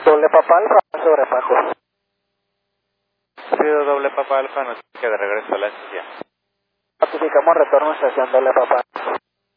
Doble Papa Alfa sobre Paco. Pido doble Papa Alfa, notifica de regreso a la silla. Notificamos retorno a estación Doble Papa.